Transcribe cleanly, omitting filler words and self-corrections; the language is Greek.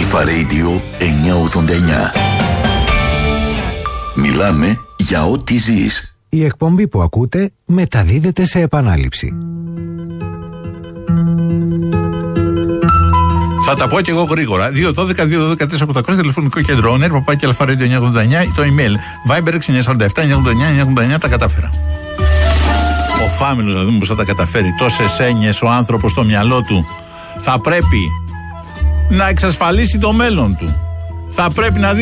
Αλφα Radio 989. Μιλάμε για ό,τι ζεις. Η εκπομπή που ακούτε μεταδίδεται σε επανάληψη. Θα τα πω και εγώ γρήγορα. 2-12-2-12-4-800 τηλεφωνικό κέντρο. owner, παπάκι αλφαρέντιο 989, το email Viber 647-989-989. Τα κατάφερα. Ο Φάμιλος, να δούμε πώς θα τα καταφέρει. Τόσες έννοιες ο άνθρωπος στο μυαλό του. Θα πρέπει να εξασφαλίσει το μέλλον του. Θα πρέπει να δει